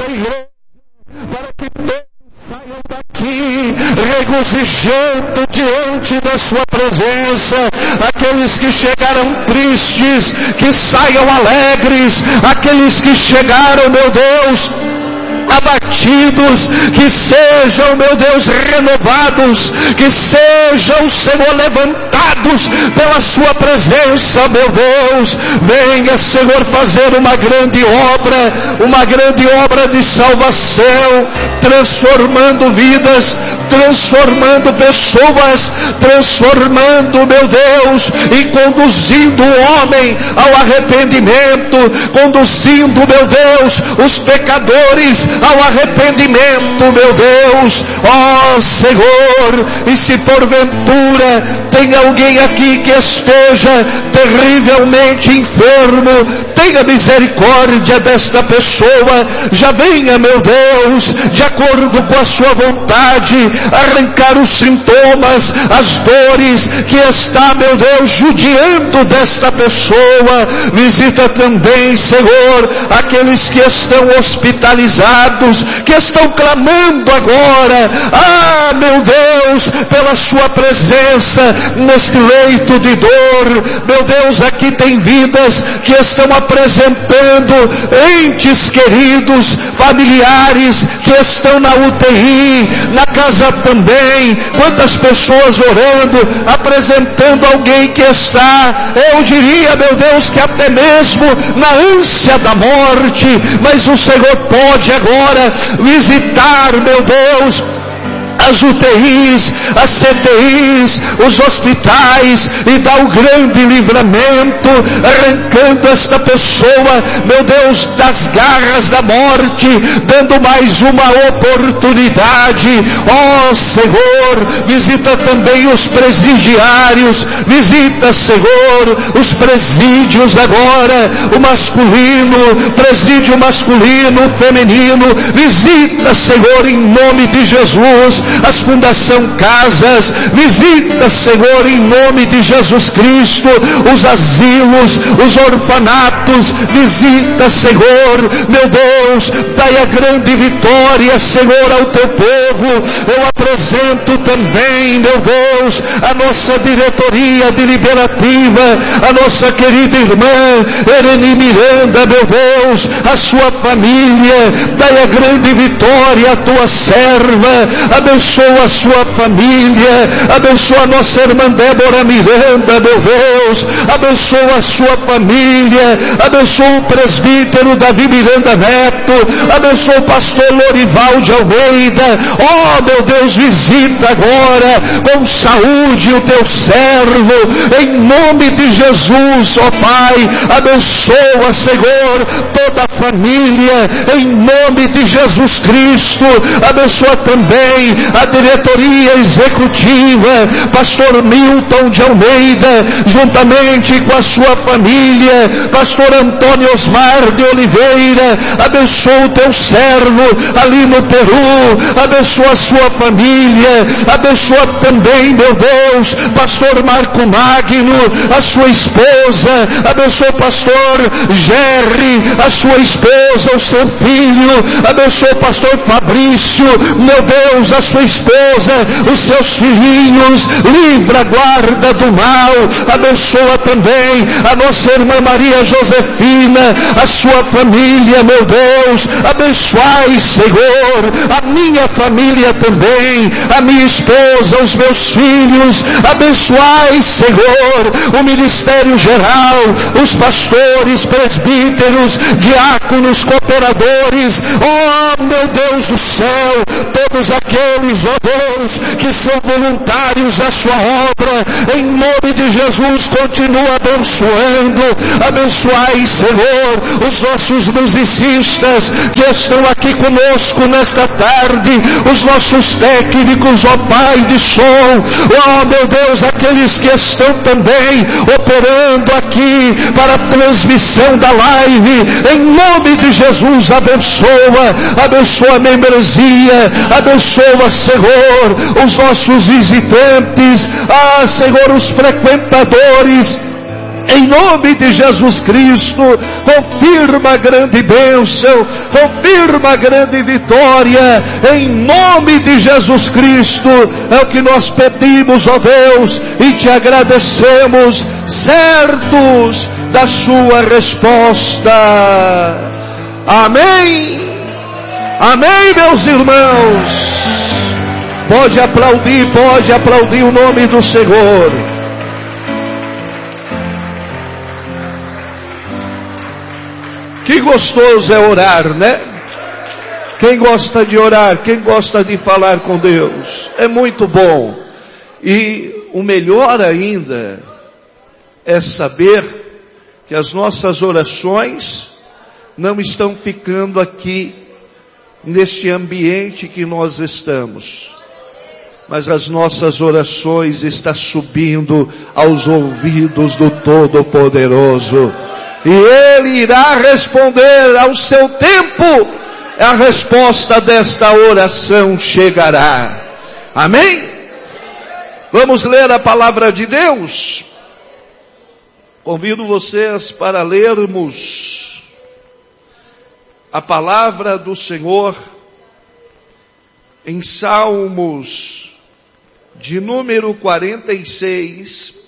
igreja, para que todos saiam daqui regozijando diante da sua presença. Aqueles que chegaram tristes, que saiam alegres. Aqueles que chegaram, meu Deus, abatidos, que sejam, meu Deus, renovados, que sejam, Senhor, levantados pela sua presença, meu Deus. Venha, Senhor, fazer uma grande obra de salvação, transformando vidas, transformando pessoas, transformando, meu Deus, e conduzindo o homem ao arrependimento, conduzindo, meu Deus, os pecadores ao arrependimento, meu Deus. Ó Senhor, e se porventura tem alguém aqui que esteja terrivelmente enfermo, tenha misericórdia desta pessoa. Já venha, meu Deus, de acordo com a sua vontade, arrancar os sintomas, as dores que está, meu Deus, judiando desta pessoa. Visita também, Senhor, aqueles que estão hospitalizados, que estão clamando agora, meu Deus, pela sua presença neste leito de dor. Meu Deus, aqui tem vidas que estão apresentando entes queridos, familiares que estão na UTI, na casa também. Quantas pessoas orando, apresentando alguém que está, eu diria, meu Deus, que até mesmo na ânsia da morte, mas o Senhor pode agora visitar, meu Deus, as UTIs, as CTIs, os hospitais, e dar o grande livramento, arrancando esta pessoa, meu Deus, das garras da morte, dando mais uma oportunidade. Ó Senhor, visita também os presidiários, visita, Senhor, os presídios agora, o masculino, presídio masculino, feminino. Visita, Senhor, em nome de Jesus, as Fundação Casas. Visita, Senhor, em nome de Jesus Cristo, os asilos, os orfanatos. Visita, Senhor, meu Deus, dai a grande vitória, Senhor, ao teu povo. Eu apresento também, meu Deus, a nossa diretoria deliberativa, a nossa querida irmã Ereni Miranda, meu Deus, a sua família. Dai a grande vitória à tua serva. Abençoa a sua família, abençoa a nossa irmã Débora Miranda, meu Deus, abençoa a sua família, abençoa o presbítero Davi Miranda Neto, abençoa o pastor Lorival de Almeida. Ó, meu Deus, visita agora com saúde o teu servo, em nome de Jesus. Ó Pai, abençoa, Senhor, toda a família, em nome de Jesus Cristo. Abençoa também a diretoria executiva, pastor Milton de Almeida, juntamente com a sua família, pastor Antônio Osmar de Oliveira. Abençoa o teu servo ali no Peru, abençoa a sua família, abençoa também, meu Deus, pastor Marco Magno, a sua esposa, abençoa o pastor Jerry, a sua esposa, o seu filho, abençoa o pastor Fabrício, meu Deus, a sua esposa, os seus filhinhos. Livra, guarda do mal. Abençoa também a nossa irmã Maria Josefina, a sua família, meu Deus. Abençoai, Senhor, a minha família também, a minha esposa, os meus filhos. Abençoai, Senhor, o ministério geral, os pastores, presbíteros, diáconos, cooperadores. Oh, meu Deus do céu, todos aqueles, ó Deus, que são voluntários da sua obra, em nome de Jesus, continua abençoando. Abençoai, Senhor, os nossos musicistas que estão aqui conosco nesta tarde, os nossos técnicos, ó Pai, de som. Ó, meu Deus, aqueles que estão também operando aqui para a transmissão da live, em nome de Jesus, abençoa a membresia, abençoa, Senhor, os nossos visitantes, Senhor, os frequentadores Em nome de Jesus Cristo, confirma a grande bênção, confirma a grande vitória, em nome de Jesus Cristo, é o que nós pedimos, ó Deus, e te agradecemos, certos da sua resposta. Amém, amém, meus irmãos, pode aplaudir o nome do Senhor. Que gostoso é orar, né? Quem gosta de orar, quem gosta de falar com Deus, é muito bom. E o melhor ainda é saber que as nossas orações não estão ficando aqui neste ambiente que nós estamos, mas as nossas orações estão subindo aos ouvidos do Todo-Poderoso. E Ele irá responder ao seu tempo, a resposta desta oração chegará. Amém? Vamos ler a palavra de Deus. Convido vocês para lermos a palavra do Senhor em Salmos de número 46.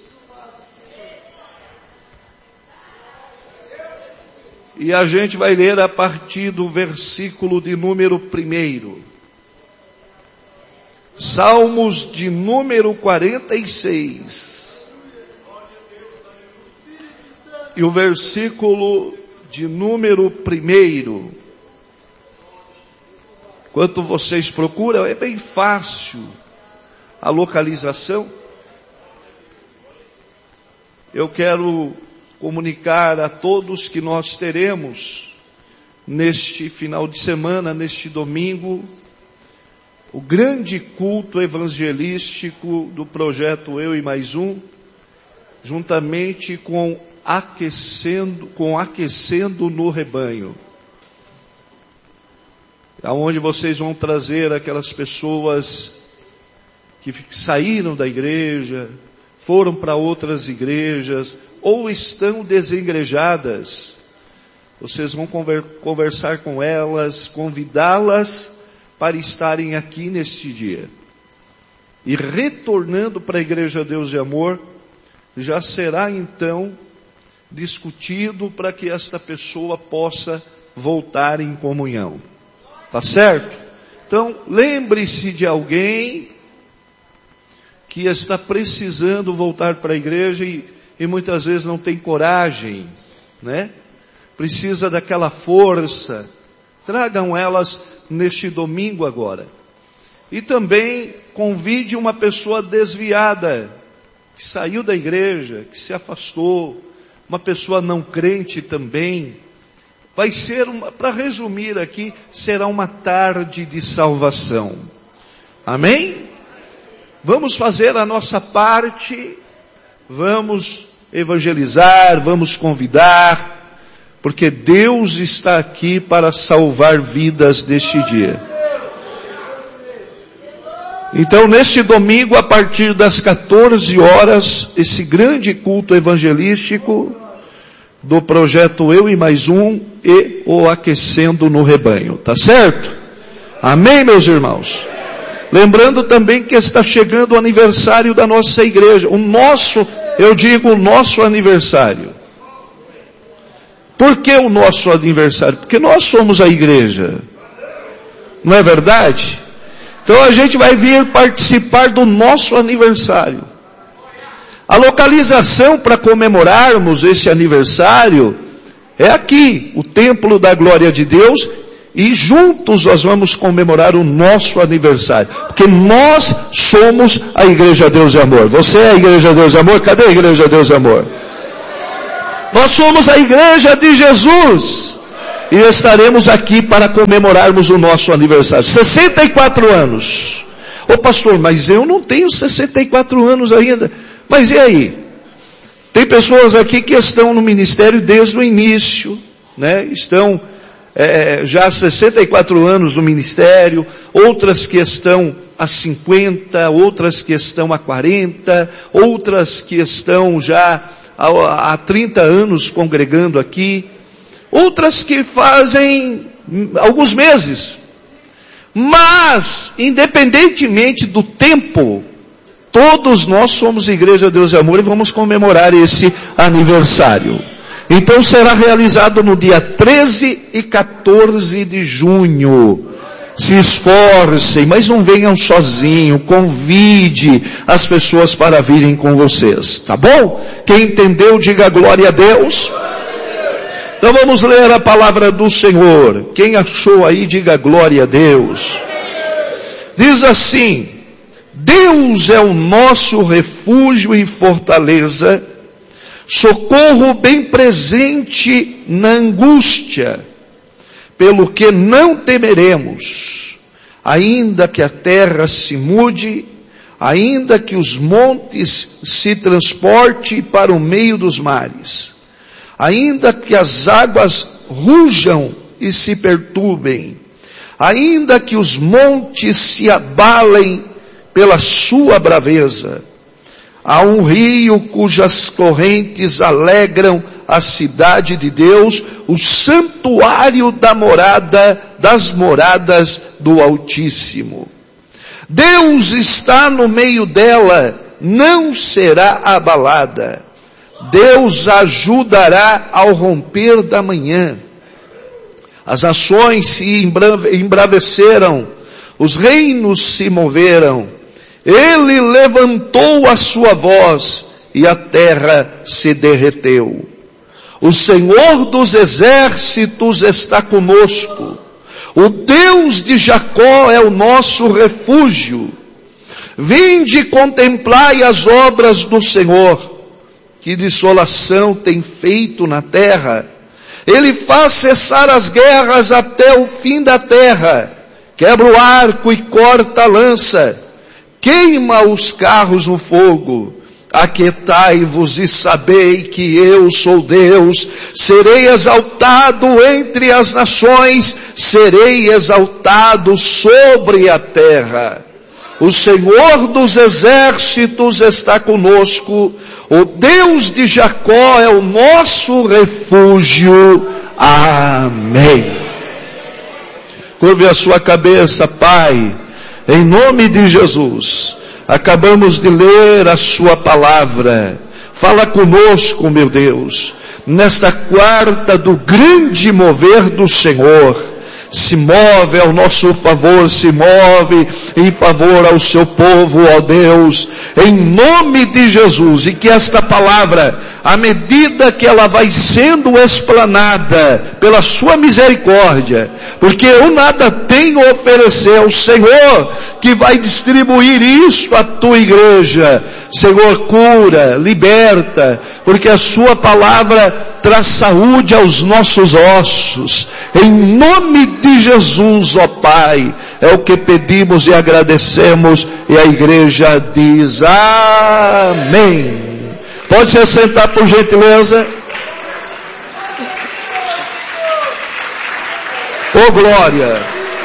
E a gente vai ler a partir do versículo de número 1. Salmos de número 46. E o versículo de número 1. Enquanto vocês procuram, é bem fácil a localização. Eu quero comunicar a todos que nós teremos neste final de semana, neste domingo, o grande culto evangelístico do projeto Eu e Mais Um, juntamente com Aquecendo no Rebanho, aonde vocês vão trazer aquelas pessoas que saíram da igreja, foram para outras igrejas, ou estão desengrejadas. Vocês vão conversar com elas, convidá-las para estarem aqui neste dia. E retornando para a Igreja Deus de Amor, já será então discutido para que esta pessoa possa voltar em comunhão. Tá certo? Então, lembre-se de alguém que está precisando voltar para a igreja e muitas vezes não tem coragem, né? Precisa daquela força. Tragam elas neste domingo agora. E também convide uma pessoa desviada, que saiu da igreja, que se afastou, uma pessoa não crente também. Vai ser, para resumir aqui, será uma tarde de salvação. Amém? Vamos fazer a nossa parte, vamos evangelizar, vamos convidar, porque Deus está aqui para salvar vidas neste dia. Então, neste domingo, a partir das 14 horas, esse grande culto evangelístico do projeto Eu e Mais Um e o Aquecendo no Rebanho, tá certo? Amém, meus irmãos? Lembrando também que está chegando o aniversário da nossa igreja, o nosso aniversário. Por que o nosso aniversário? Porque nós somos a igreja, não é verdade? Então a gente vai vir participar do nosso aniversário. A localização para comemorarmos esse aniversário é aqui, o Templo da Glória de Deus, e juntos nós vamos comemorar o nosso aniversário. Porque nós somos a Igreja Deus e Amor. Você é a Igreja Deus e Amor? Cadê a Igreja Deus e Amor? Nós somos a Igreja de Jesus. E estaremos aqui para comemorarmos o nosso aniversário. 64 anos. Ô pastor, mas eu não tenho 64 anos ainda. Mas e aí? Tem pessoas aqui que estão no ministério desde o início, né? Estão já há 64 anos no ministério, outras que estão há 50, outras que estão há 40, outras que estão já há 30 anos congregando aqui, outras que fazem alguns meses. Mas, independentemente do tempo, todos nós somos Igreja Deus e Amor e vamos comemorar esse aniversário. Então será realizado no dia 13 e 14 de junho. Se esforcem, mas não venham sozinhos, convide as pessoas para virem com vocês, tá bom? Quem entendeu, diga glória a Deus. Então vamos ler a palavra do Senhor. Quem achou aí, diga glória a Deus. Diz assim: Deus é o nosso refúgio e fortaleza, socorro bem presente na angústia, pelo que não temeremos, ainda que a terra se mude, ainda que os montes se transportem para o meio dos mares, ainda que as águas rujam e se perturbem, ainda que os montes se abalem pela sua braveza. Há um rio cujas correntes alegram a cidade de Deus, o santuário das moradas do Altíssimo. Deus está no meio dela, não será abalada. Deus a ajudará ao romper da manhã. As nações se embraveceram, os reinos se moveram. Ele levantou a sua voz e a terra se derreteu. O Senhor dos exércitos está conosco. O Deus de Jacó é o nosso refúgio. Vinde contemplai as obras do Senhor. Que desolação tem feito na terra. Ele faz cessar as guerras até o fim da terra. Quebra o arco e corta a lança. Queima os carros no fogo. Aquietai-vos e sabei que eu sou Deus. Serei exaltado entre as nações. Serei exaltado sobre a terra. O Senhor dos exércitos está conosco. O Deus de Jacó é o nosso refúgio. Amém. Curve a sua cabeça, Pai. Em nome de Jesus, acabamos de ler a sua palavra. Fala conosco, meu Deus, nesta quarta do grande mover do Senhor. Se move ao nosso favor, se move em favor ao seu povo, ó Deus, em nome de Jesus. E que esta palavra, à medida que ela vai sendo explanada pela sua misericórdia, porque eu nada tenho a oferecer ao Senhor, que vai distribuir isso à tua igreja. Senhor, cura, liberta, porque a sua palavra traz saúde aos nossos ossos. Em nome de Jesus, ó Pai, é o que pedimos e agradecemos, e a igreja diz amém. Pode se sentar, por gentileza. Ô glória.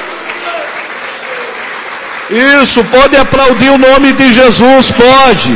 Isso, pode aplaudir o nome de Jesus, pode.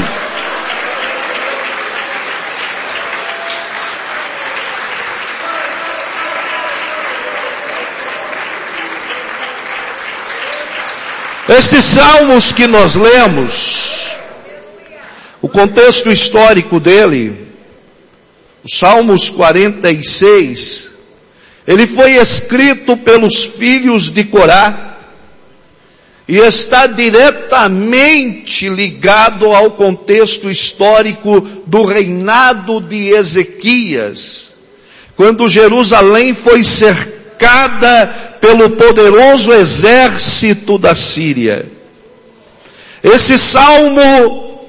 Estes salmos que nós lemos, o contexto histórico dele, os Salmos 46, ele foi escrito pelos filhos de Corá e está diretamente ligado ao contexto histórico do reinado de Ezequias, quando Jerusalém foi cercada pelo poderoso exército da Síria. Esse salmo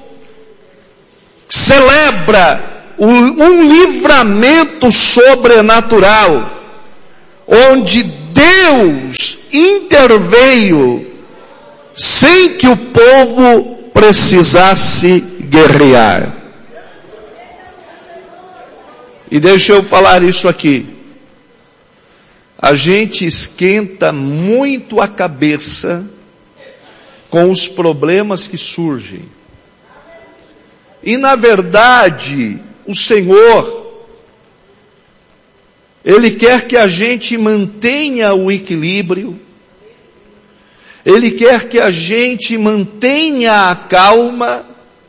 celebra um livramento sobrenatural, onde Deus interveio sem que o povo precisasse guerrear. E deixa eu falar isso aqui. A gente esquenta muito a cabeça com os problemas que surgem. E na verdade, o Senhor, Ele quer que a gente mantenha o equilíbrio, Ele quer que a gente mantenha a calma,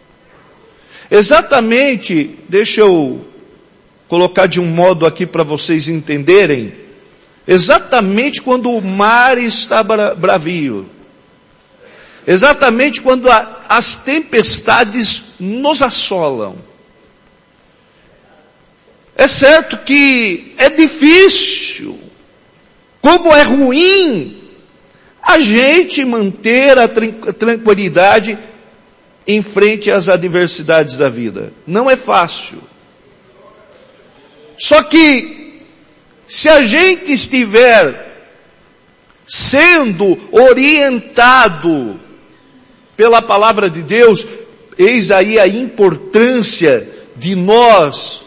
exatamente, deixa eu colocar de um modo aqui para vocês entenderem, exatamente quando o mar está bravio, exatamente quando as tempestades nos assolam. É certo que é difícil, como é ruim, a gente manter a tranquilidade em frente às adversidades da vida. Não é fácil. Só que, se a gente estiver sendo orientado pela palavra de Deus, eis aí a importância de nós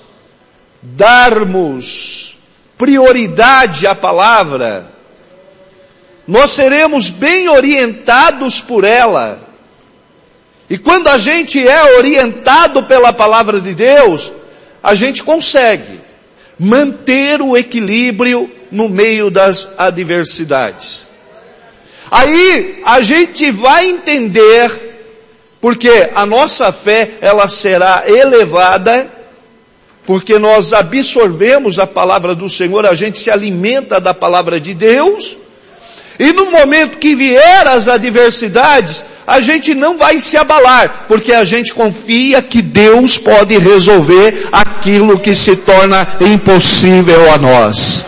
darmos prioridade à palavra. Nós seremos bem orientados por ela. E quando a gente é orientado pela palavra de Deus, a gente consegue manter o equilíbrio no meio das adversidades. Aí a gente vai entender, porque a nossa fé, ela será elevada, porque nós absorvemos a palavra do Senhor, a gente se alimenta da palavra de Deus, e no momento que vier as adversidades, a gente não vai se abalar, porque a gente confia que Deus pode resolver aquilo que se torna impossível a nós.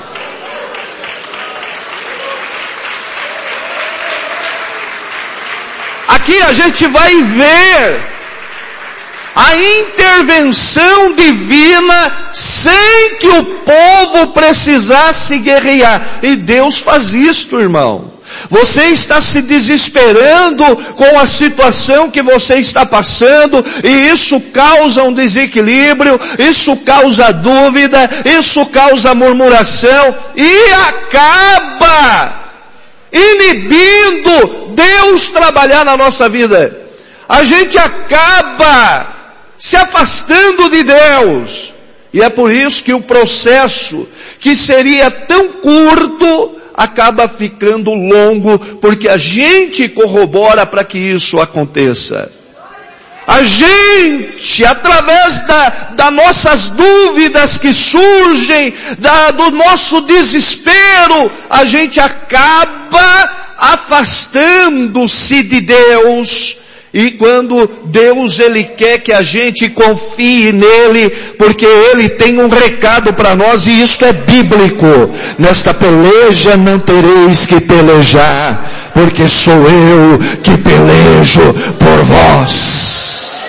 Aqui a gente vai ver a intervenção divina sem que o povo precisasse guerrear. E Deus faz isto, irmão. Você está se desesperando com a situação que você está passando, e isso causa um desequilíbrio, isso causa dúvida, isso causa murmuração, e acaba inibindo Deus trabalhar na nossa vida. A gente acaba se afastando de Deus. E é por isso que o processo, que seria tão curto, acaba ficando longo, porque a gente corrobora para que isso aconteça. A gente, através das nossas dúvidas que surgem, do nosso desespero, a gente acaba afastando-se de Deus. E quando Deus, Ele quer que a gente confie nele, porque Ele tem um recado para nós, e isso é bíblico. Nesta peleja não tereis que pelejar, porque sou eu que pelejo por vós.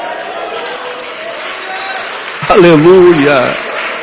Aleluia.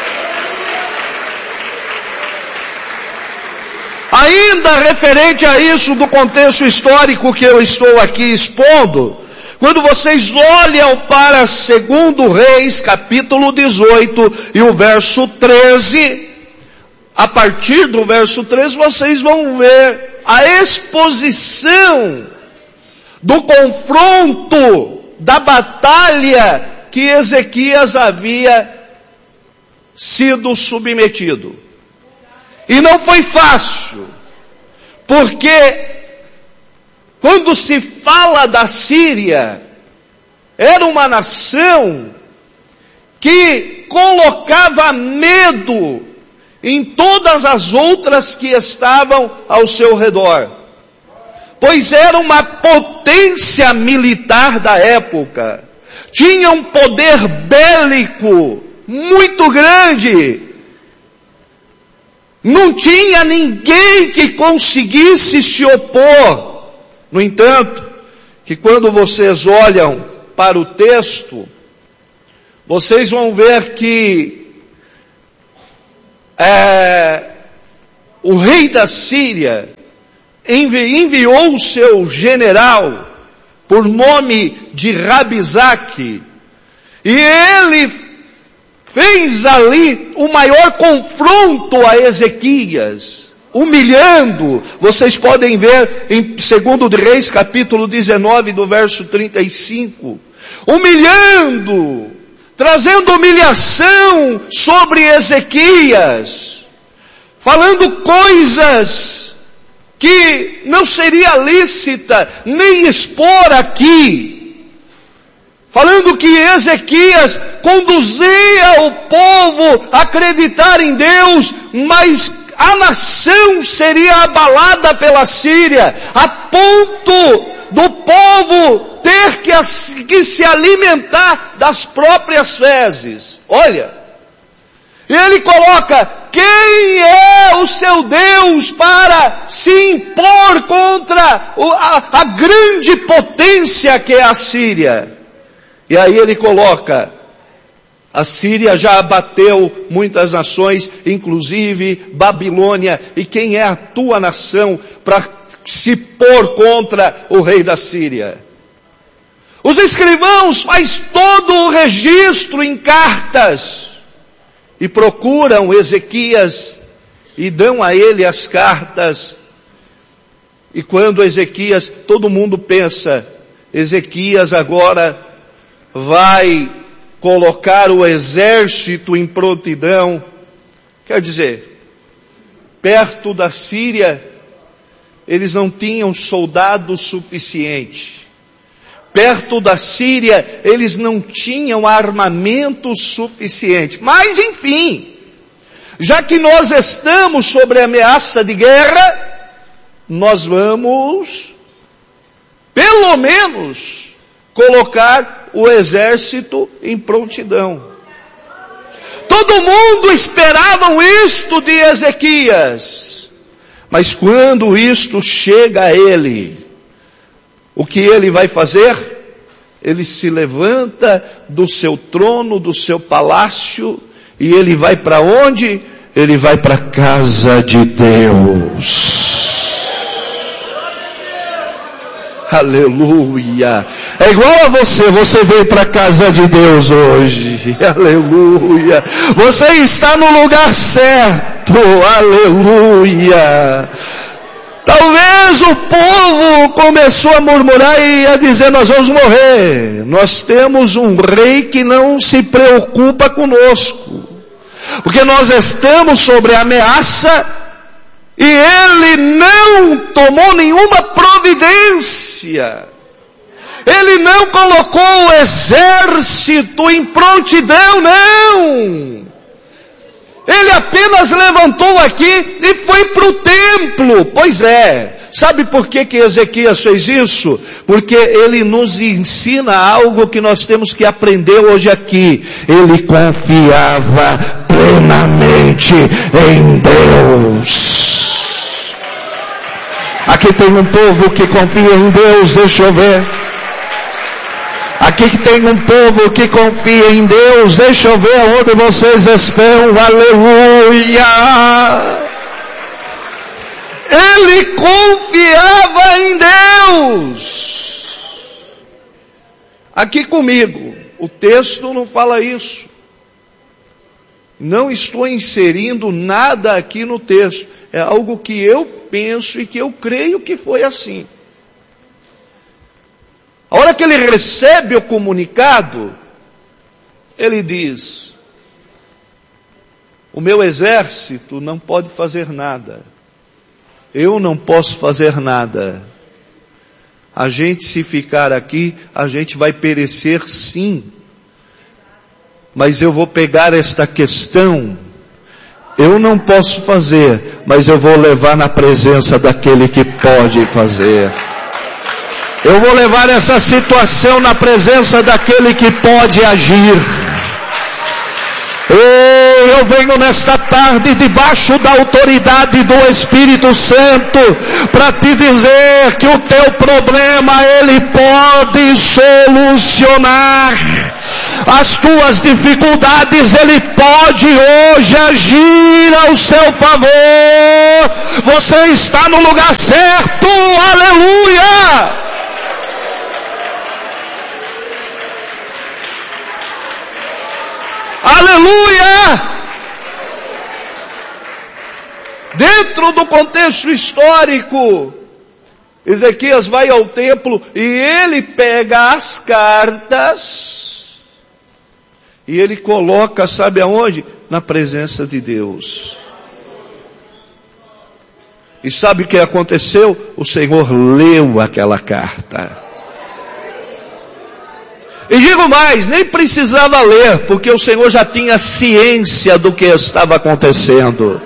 Ainda referente a isso do contexto histórico que eu estou aqui expondo, quando vocês olham para 2 Reis, capítulo 18, e o verso 13, a partir do verso 13, vocês vão ver a exposição do confronto, da batalha que Ezequias havia sido submetido. E não foi fácil, porque quando se fala da Síria, era uma nação que colocava medo em todas as outras que estavam ao seu redor, pois era uma potência militar da época, tinha um poder bélico muito grande. Não tinha ninguém que conseguisse se opor. No entanto, que quando vocês olham para o texto, vocês vão ver que o rei da Síria enviou o seu general, por nome de Rabizaque, e ele fez ali o maior confronto a Ezequias, humilhando. Vocês podem ver em 2 Reis, capítulo 19, do verso 35, humilhando, trazendo humilhação sobre Ezequias, falando coisas que não seria lícita nem expor aqui, falando que Ezequias conduzia o povo a acreditar em Deus, mas a nação seria abalada pela Síria, a ponto do povo ter que se alimentar das próprias fezes. Olha, ele coloca: quem é o seu Deus para se impor contra a grande potência que é a Síria? E aí ele coloca: a Síria já abateu muitas nações, inclusive Babilônia, e quem é a tua nação para se pôr contra o rei da Síria? Os escrivãos fazem todo o registro em cartas, e procuram Ezequias, e dão a ele as cartas, e quando Ezequias, todo mundo pensa, Ezequias agora vai colocar o exército em prontidão. Quer dizer, perto da Síria, eles não tinham soldados suficientes. Perto da Síria, eles não tinham armamento suficiente. Mas, enfim, já que nós estamos sobre a ameaça de guerra, nós vamos, pelo menos, colocar o exército em prontidão. Todo mundo esperava isto de Ezequias. Mas quando isto chega a ele, o que ele vai fazer? Ele se levanta do seu trono, do seu palácio, e ele vai para onde? Ele vai para a casa de Deus. Aleluia. É igual a você veio para a casa de Deus hoje. Aleluia. Você está no lugar certo. Aleluia. Talvez o povo começou a murmurar e a dizer: nós vamos morrer. Nós temos um rei que não se preocupa conosco, porque nós estamos sobre a ameaça e ele não tomou nenhuma providência. Ele não colocou o exército em prontidão, não. Ele apenas levantou aqui e foi para o templo. Pois é. Sabe por que Ezequias fez isso? Porque ele nos ensina algo que nós temos que aprender hoje aqui. Ele confiava plenamente em Deus. Aqui tem um povo que confia em Deus, deixa eu ver. Aqui que tem um povo que confia em Deus, deixa eu ver onde vocês estão, aleluia. Ele confiava em Deus. Aqui comigo, o texto não fala isso. Não estou inserindo nada aqui no texto, é algo que eu penso e que eu creio que foi assim. A hora que ele recebe o comunicado, ele diz: o meu exército não pode fazer nada. Eu não posso fazer nada. A gente, se ficar aqui, a gente vai perecer sim. Mas eu vou pegar esta questão. Eu não posso fazer, mas eu vou levar na presença daquele que pode fazer. Eu vou levar essa situação na presença daquele que pode agir. Eu venho nesta tarde debaixo da autoridade do Espírito Santo para te dizer que o teu problema Ele pode solucionar. As tuas dificuldades Ele pode hoje agir ao seu favor. Você está no lugar certo, aleluia! Aleluia! Dentro do contexto histórico, Ezequias vai ao templo e ele pega as cartas E ele coloca, sabe aonde? Na presença de Deus. E sabe o que aconteceu? O Senhor leu aquela carta. E digo mais, nem precisava ler, porque o Senhor já tinha ciência do que estava acontecendo.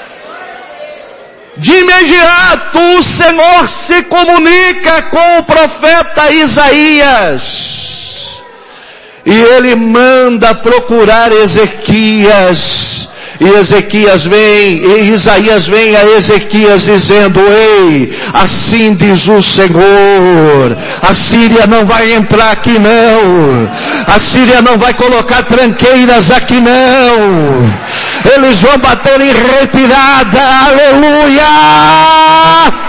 De imediato o Senhor se comunica com o profeta Isaías. E ele manda procurar Ezequias. E Isaías vem a Ezequias dizendo: ei, assim diz o Senhor, a Síria não vai entrar aqui não, a Síria não vai colocar tranqueiras aqui não, eles vão bater em retirada, aleluia!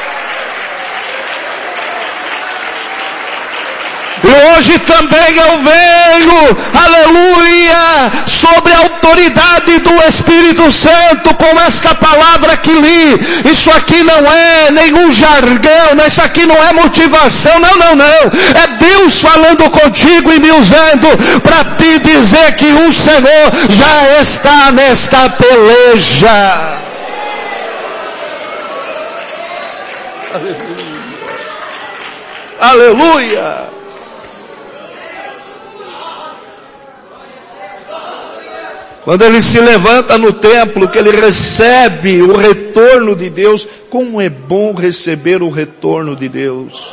E hoje também eu venho, aleluia, sobre a autoridade do Espírito Santo, com esta palavra que li. Isso aqui não é nenhum jargão, isso aqui não é motivação, não. É Deus falando contigo e me usando para te dizer que o Senhor já está nesta peleja. Aleluia. Aleluia. Quando ele se levanta no templo, que ele recebe o retorno de Deus, como é bom receber o retorno de Deus.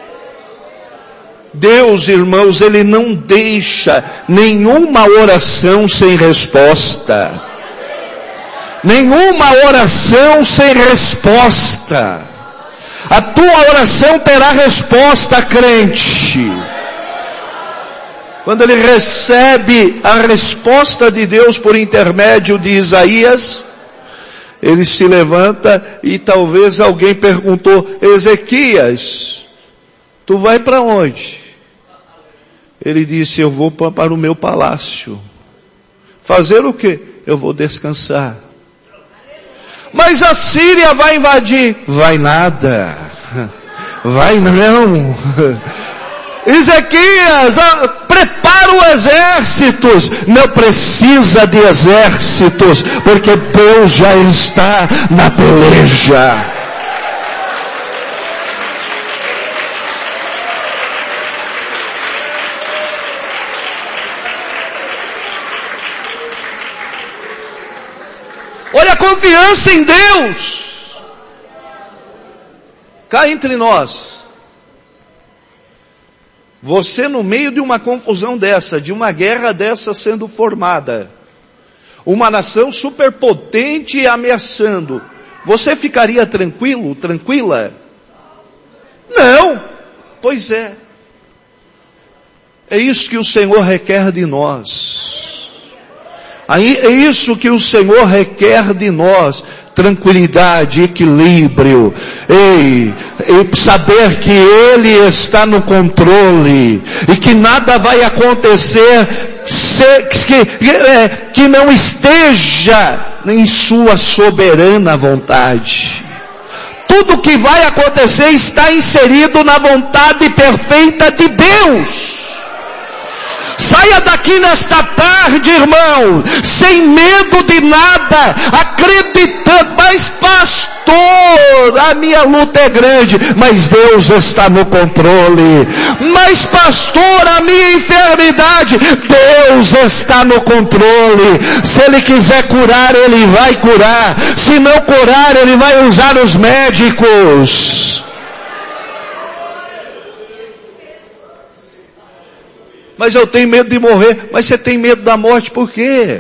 Deus, irmãos, ele não deixa nenhuma oração sem resposta. Nenhuma oração sem resposta. A tua oração terá resposta, crente. Quando ele recebe a resposta de Deus por intermédio de Isaías, ele se levanta e talvez alguém perguntou: Ezequias, tu vai para onde? Ele disse: eu vou para o meu palácio. Fazer o quê? Eu vou descansar. Mas a Síria vai invadir. Vai nada. Vai não. Ezequias, prepara os exércitos. Não precisa de exércitos, porque Deus já está na peleja. Olha a confiança em Deus. Cá entre nós, você no meio de uma confusão dessa, de uma guerra dessa sendo formada, uma nação superpotente ameaçando, você ficaria tranquilo, tranquila? Não. Pois é. É isso que o Senhor requer de nós. É isso que o Senhor requer de nós. Tranquilidade, equilíbrio, e saber que Ele está no controle, e que nada vai acontecer que não esteja em sua soberana vontade. Tudo que vai acontecer está inserido na vontade perfeita de Deus. Saia daqui nesta tarde, irmão, sem medo de nada, acreditando: mas pastor, a minha luta é grande, mas Deus está no controle. Mas pastor, a minha enfermidade, Deus está no controle. Se Ele quiser curar, Ele vai curar. Se não curar, Ele vai usar os médicos. Mas eu tenho medo de morrer. Mas você tem medo da morte por quê?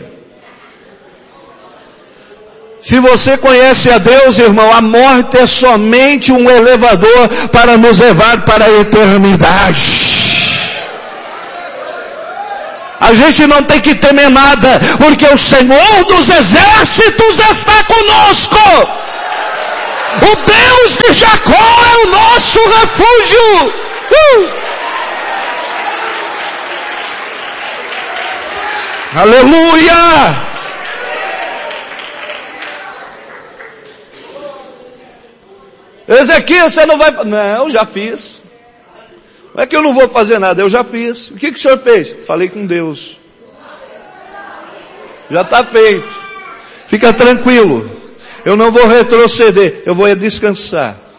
Se você conhece a Deus, irmão, a morte é somente um elevador para nos levar para a eternidade. A gente não tem que temer nada, porque o Senhor dos exércitos está conosco. O Deus de Jacó é o nosso refúgio. Aleluia! Ezequias, você não vai... Não, já fiz. Não é que eu não vou fazer nada, eu já fiz. O que o senhor fez? Falei com Deus. Já está feito. Fica tranquilo. Eu não vou retroceder, eu vou descansar.